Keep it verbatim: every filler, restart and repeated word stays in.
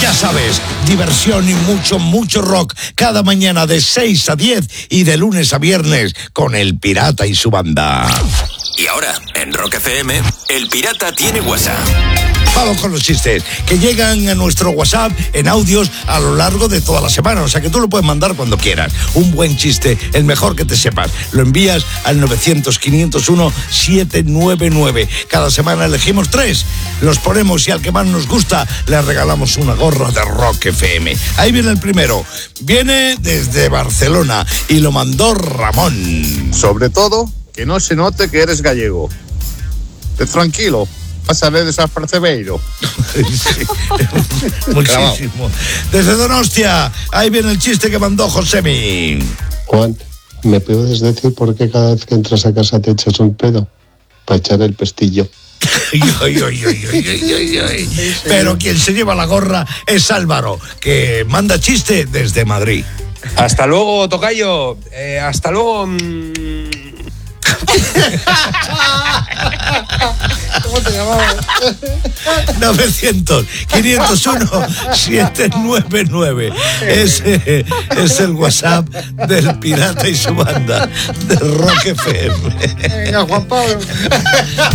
Ya sabes, diversión y mucho, mucho rock cada mañana de seis a diez y de lunes a viernes con El Pirata y su banda. Y ahora, en Rock F M, El Pirata tiene WhatsApp. Vamos con los chistes que llegan a nuestro WhatsApp en audios a lo largo de toda la semana. O sea que tú lo puedes mandar cuando quieras. Un buen chiste, el mejor que te sepas. Lo envías al novecientos, quinientos uno, setecientos noventa y nueve. Cada semana elegimos tres. Los ponemos y al que más nos gusta le regalamos una gorra de Rock F M. Ahí viene el primero. Viene desde Barcelona y lo mandó Ramón. Sobre todo, que no se note que eres gallego. Te tranquilo. Vas a ver desapercebeiro. Sí, muchísimo. Desde Donostia, ahí viene el chiste que mandó Josemi. Juan, ¿me puedes decir por qué cada vez que entras a casa te echas un pedo? Para echar el pestillo. Ay, ay, ay, ay, ay, ay, ay. Pero quien se lleva la gorra es Álvaro, que manda chiste desde Madrid. Hasta luego, tocayo. Eh, hasta luego. Mmm... ¿Cómo te llamabas? novecientos, quinientos uno, setecientos noventa y nueve. Ese es el WhatsApp del Pirata y su banda de Rock F M. Venga, Juan Pablo.